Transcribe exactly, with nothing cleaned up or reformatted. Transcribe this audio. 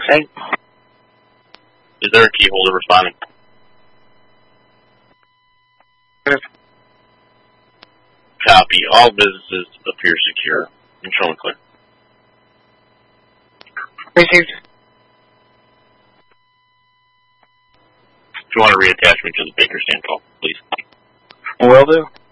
Okay. Is there a key holder responding? Copy. All businesses appear secure. Control and clear. Received. If you want to reattach me to the Baker stand call, please. Will do.